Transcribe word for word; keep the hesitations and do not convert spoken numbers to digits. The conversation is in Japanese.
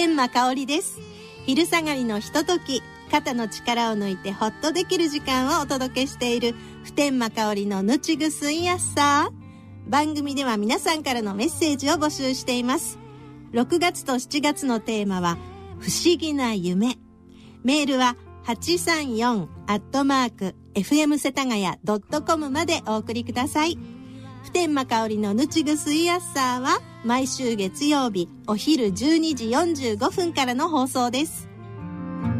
天間香織です。昼下がりのひととき、肩の力を抜いてほっとできる時間をお届けしている普天間香織のぬちぐすいやっさ。番組では皆さんからのメッセージを募集しています。ろくがつとしちがつのテーマは不思議な夢。メールははちさんよんアットマークエフエムせたがやドットコムまでお送りください。普天間香織のぬちぐすいやっさは毎週月曜日お昼じゅうにじよんじゅうごふんからの放送です。